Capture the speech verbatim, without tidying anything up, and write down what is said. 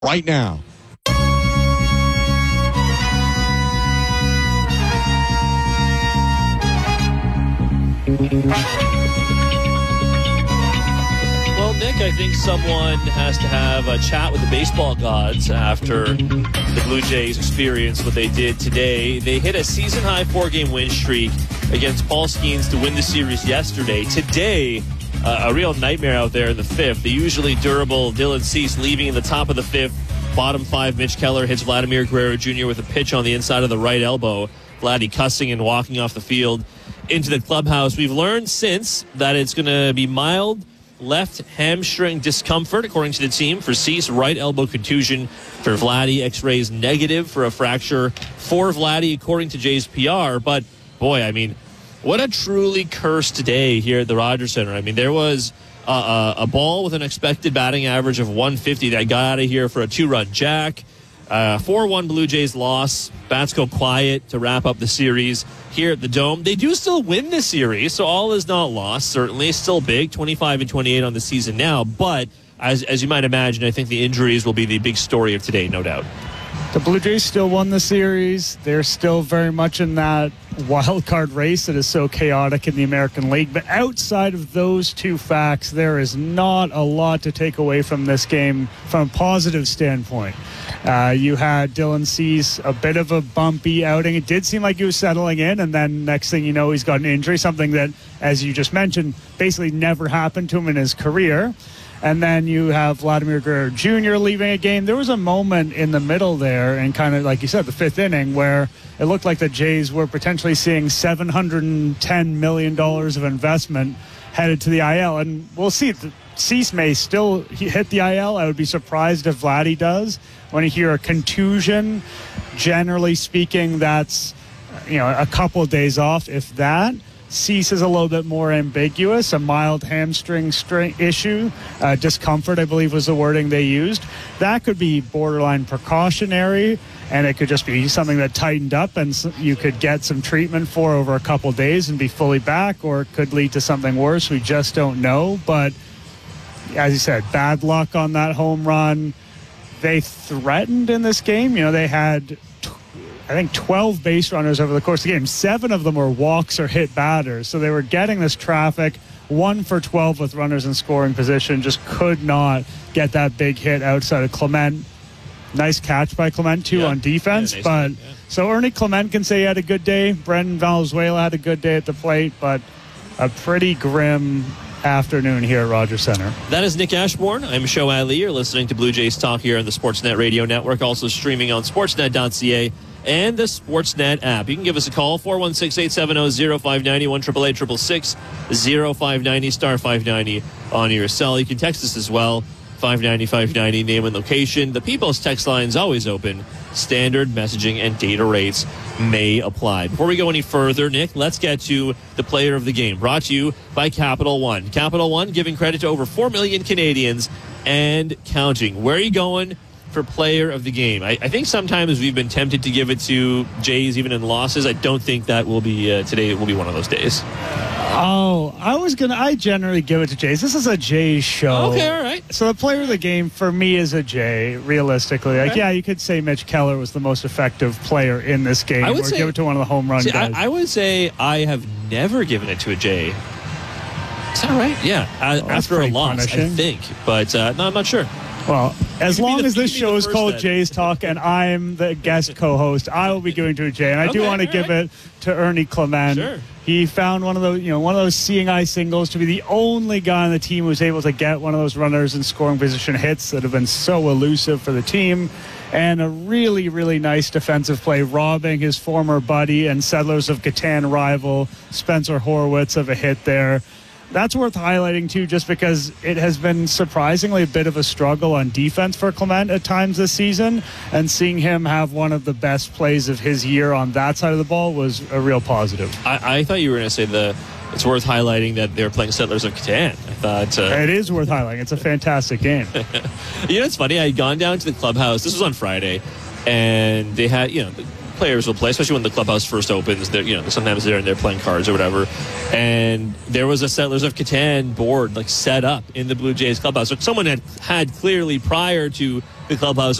right now. Well, Nick, I think someone has to have a chat with the baseball gods after the Blue Jays experience what they did today. They hit a season-high four-game win streak against Paul Skeens to win the series yesterday. Today, uh, a real nightmare out there in the fifth. The usually durable Dylan Cease leaving in the top of the fifth. Bottom five, Mitch Keller hits Vladimir Guerrero Junior with a pitch on the inside of the right elbow. Vladdy cussing and walking off the field into the clubhouse. We've learned since that it's going to be mild left hamstring discomfort, according to the team, for Cease. Right elbow contusion for Vladdy. X-rays negative for a fracture for Vladdy, according to Jay's P R. But, boy, I mean, what a truly cursed day here at the Rogers Center. I mean, there was uh, a, a ball with an expected batting average of one fifty that got out of here for a two-run jack. Uh, four one Blue Jays loss. Bats go quiet to wrap up the series here at the Dome. They do still win this series, so all is not lost, certainly. Still big, twenty-five and twenty-eight on the season now. But, as as you might imagine, I think the injuries will be the big story of today, no doubt. The Blue Jays still won the series. They're still very much in that wild card race that is so chaotic in the American League. But outside of those two facts, there is not a lot to take away from this game from a positive standpoint. Uh, you had Dylan Cease, a bit of a bumpy outing. It did seem like he was settling in, and then next thing you know, he's got an injury, something that, as you just mentioned, basically never happened to him in his career. And then you have Vladimir Guerrero Junior leaving a game. There was a moment in the middle there, and kind of like you said, the fifth inning, where it looked like the Jays were potentially seeing seven hundred ten million dollars of investment headed to the I L. And we'll see. Cease may still hit the I L. I would be surprised if Vladdy does. When you hear a contusion, generally speaking, that's, you know, a couple of days off, if that. Cease is a little bit more ambiguous, a mild hamstring string issue, uh, discomfort, I believe was the wording they used. That could be borderline precautionary, and it could just be something that tightened up and you could get some treatment for over a couple days and be fully back, or it could lead to something worse. We just don't know. But as you said, bad luck on that home run. They threatened in this game. You know, they had I think twelve base runners over the course of the game. Seven of them were walks or hit batters. So they were getting this traffic. One for twelve with runners in scoring position. Just could not get that big hit outside of Clement. Nice catch by Clement, too, yeah, on defense. Yeah, nice but hit, yeah. So Ernie Clement can say he had a good day. Brendan Valenzuela had a good day at the plate. But a pretty grim afternoon here at Rogers Center. That is Nick Ashbourne. I'm Show Ali. You're listening to Blue Jays Talk here on the Sportsnet Radio Network. Also streaming on sportsnet dot c a. and the Sportsnet app. You can give us a call, four one six, eight seven zero, zero five nine zero, one eight eight eight six six, zero five nine zero, star five ninety on your cell. You can text us as well, five ninety, five ninety, name and location. The People's text line is always open. Standard messaging and data rates may apply. Before we go any further, Nick, let's get to the player of the game, brought to you by Capital One. Capital One giving credit to over four million Canadians and counting. Where are you going for player of the game? I, I think sometimes we've been tempted to give it to Jays even in losses. I don't think that will be uh, today will be one of those days. Oh, I was gonna. I generally give it to Jays. This is a Jays show. Okay, all right. So the player of the game for me is a Jay. Realistically, okay. Like yeah, you could say Mitch Keller was the most effective player in this game. I would or say, give it to one of the home run see, guys. I, I would say I have never given it to a Jay. Is that right? Yeah, well, after a loss, punishing. I think, but uh, no, I'm not sure. Well, as long the, as this show is called then. Jays Talk and I'm the guest co-host, I will be giving to a Jay. And I okay, do want to give right. it to Ernie Clement. Sure. He found one of those, you know, one of those seeing eye singles to be the only guy on the team who was able to get one of those runners in scoring position hits that have been so elusive for the team. And a really, really nice defensive play, robbing his former buddy and Settlers of Catan rival Spencer Horwitz of a hit there. That's worth highlighting, too, just because it has been surprisingly a bit of a struggle on defense for Clement at times this season, and seeing him have one of the best plays of his year on that side of the ball was a real positive. I, I thought you were going to say the it's worth highlighting that they're playing Settlers of Catan. I thought uh... it is worth highlighting. It's a fantastic game. You know, it's funny. I had gone down to the clubhouse. This was on Friday, and they had, you know, the players will play, especially when the clubhouse first opens. They're, you know, sometimes they're in there playing cards or whatever. And there was a Settlers of Catan board like set up in the Blue Jays clubhouse. So someone had had clearly prior to the clubhouse